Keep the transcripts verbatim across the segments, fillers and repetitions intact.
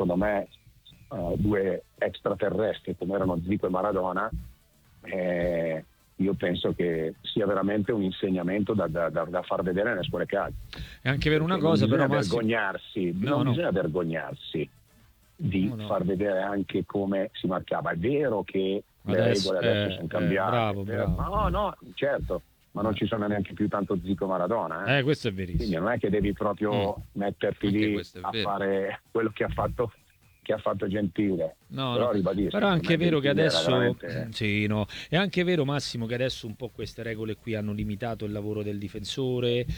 secondo me uh, due extraterrestri come erano Zico e Maradona, eh, io penso che sia veramente un insegnamento da, da, da, da far vedere nelle scuole calcio. È anche vero una Perché cosa, non però bisogna Massimo... vergognarsi, no, non no. bisogna vergognarsi di no, no. far vedere anche come si marcava. È vero che Adesso, le regole adesso eh, sono eh, cambiate, bravo, però- bravo. no, no, certo, ma non ci sono neanche più tanto Zico Maradona. Eh? Eh, questo è Quindi verissimo. non è che devi proprio Mm. metterti Anche lì questo è a vero. fare quello che ha fatto che ha fatto Gentile. No, però no. ribadisco, Però è anche per me vero che Gentile era adesso veramente- sì, no. È anche vero, Massimo, che adesso un po' queste regole qui hanno limitato il lavoro del difensore,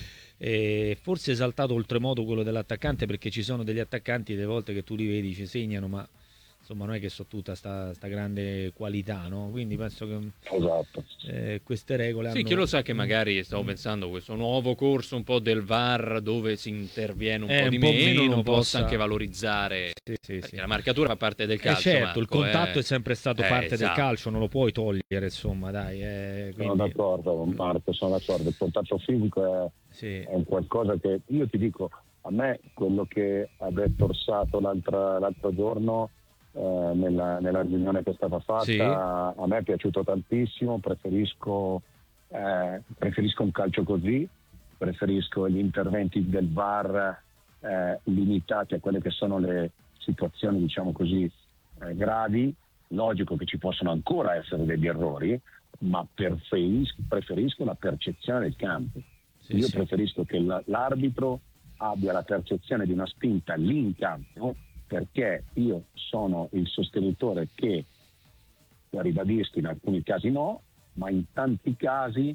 e forse esaltato oltremodo quello dell'attaccante, perché ci sono degli attaccanti delle volte che tu li vedi, ci segnano, ma insomma non è che so tutta sta, sta grande qualità, no? Quindi penso che Esatto. eh, queste regole Sì, hanno... chi lo sa che magari stavo pensando questo nuovo corso un po' del V A R dove si interviene un Eh, po' di un po' meno, meno non possa possa- anche valorizzare, Sì, sì, perché sì. la marcatura fa parte del Eh, calcio. certo, il Marco, contatto eh. è sempre stato Eh, parte del esatto. calcio, non lo puoi togliere, insomma, dai. eh, Sono quindi- d'accordo, Marco, sono d'accordo. Il contatto fisico è, Sì. è un qualcosa che io ti dico, a me quello che ha detto Orsato l'altra- l'altro giorno eh, nella, nella riunione che è stata fatta, Sì. a me è piaciuto tantissimo, preferisco, eh, preferisco un calcio così, preferisco gli interventi del V A R eh, limitati a quelle che sono le situazioni, diciamo così, eh, gravi. Logico che ci possono ancora essere degli errori, ma preferisco, preferisco la percezione del campo. Sì, Io sì. preferisco che la- l'arbitro abbia la percezione di una spinta lì in campo, perché io sono il sostenitore che, ribadisco, in alcuni casi no, ma in tanti casi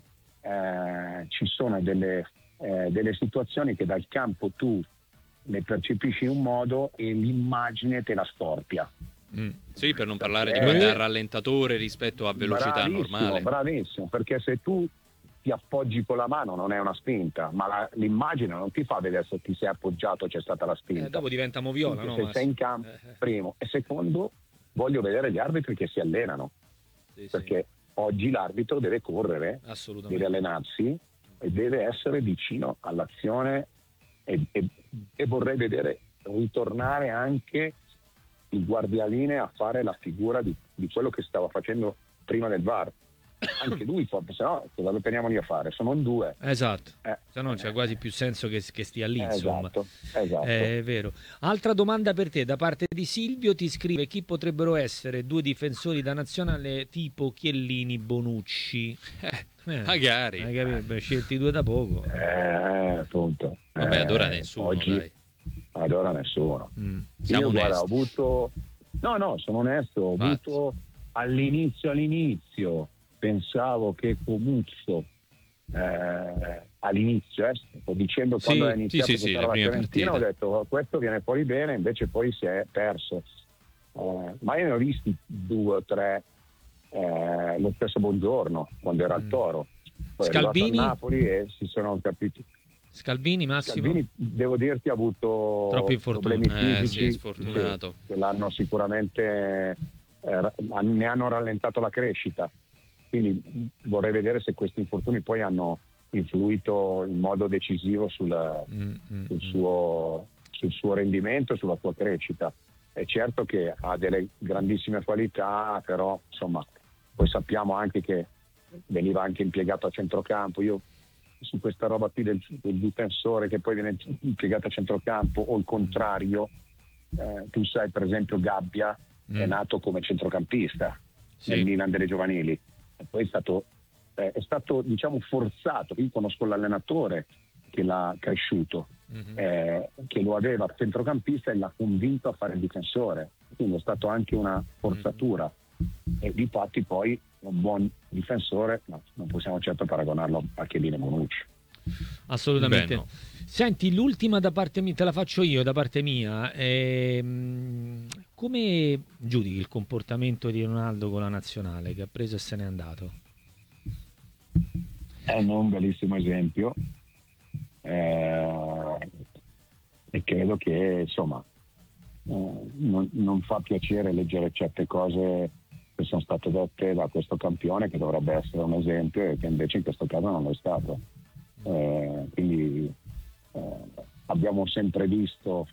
eh, ci sono delle, eh, delle situazioni che dal campo tu le percepisci in un modo e l'immagine te la storpia. Mm. Sì, per non parlare di Perché- guardare al rallentatore rispetto a velocità Bravissimo, normale. Bravissimo, perché se tu ti appoggi con la mano non è una spinta, ma la- l'immagine non ti fa vedere se ti sei appoggiato o c'è stata la spinta. Eh, dopo diventa moviola, Quindi no, se Massimo? sei in campo, Eh, eh. primo. E secondo, voglio vedere gli arbitri che si allenano, Sì, sì. perché oggi l'arbitro deve correre, Assolutamente. deve allenarsi e deve essere vicino all'azione e, e- e vorrei vedere ritornare anche il guardialine a fare la figura di, di quello che stava facendo prima del V A R. Anche lui, se no cosa lo teniamo lì a fare? Sono in due. Esatto, Eh, se no c'è quasi più senso che, che stia lì, eh, insomma. esatto, esatto. Eh, È vero. Altra domanda per te, da parte di Silvio, ti scrive: chi potrebbero essere due difensori da nazionale tipo Chiellini, Bonucci? Eh, Eh, magari. Hai capito? Beh, scelti due da poco. Eh, appunto. Vabbè, ad ora Eh, nessuno, oggi, dai. Ad ora nessuno. Mm. Siamo Io guarda, ho onesti. avuto no no sono onesto, ho Infatti. avuto all'inizio all'inizio pensavo che Comuzzo eh, all'inizio eh, sto dicendo Sì, quando è sì, iniziato sì, a sì, giocare le la prime Fiorentina, ho partite. detto "Oh, questo viene fuori bene", invece poi si è perso. Eh, ma io ne ho visti due o tre, eh, lo stesso Buongiorno quando era al Mm. Toro, poi è Scalvini? arrivato a Napoli e si sono capiti. Scalvini, Massimo? Scalvini, devo dirti, ha avuto Troppi infortuni. problemi Eh, fisici sì, sfortunato. che, che l'hanno sicuramente eh, ra- ne hanno rallentato la crescita, quindi vorrei vedere se questi infortuni poi hanno influito in modo decisivo sul, Mm, mm, sul mm. suo, sul suo rendimento, sulla sua crescita. È certo che ha delle grandissime qualità, però insomma poi sappiamo anche che veniva anche impiegato a centrocampo. Io su questa roba qui del, del difensore che poi viene impiegato a centrocampo o il contrario, eh, tu sai per esempio Gabbia Mm. è nato come centrocampista Sì. nel Milan delle giovanili e poi è stato, eh, è stato diciamo forzato. Io conosco l'allenatore che l'ha cresciuto, Mhm. eh, che lo aveva centrocampista e l'ha convinto a fare il difensore, quindi è stato anche una forzatura e difatti poi un buon difensore, ma non possiamo certo paragonarlo a Chiellini e Bonucci. Assolutamente. Beh, no. Senti, l'ultima da parte mia, te la faccio io da parte mia. Ehm, come giudichi il comportamento di Ronaldo con la nazionale, che ha preso e se n'è andato? È un bellissimo esempio eh, e credo che insomma eh, non, non fa piacere leggere certe cose che sono state dette da questo campione, che dovrebbe essere un esempio e che invece in questo caso non lo è stato. Eh, quindi eh, abbiamo sempre visto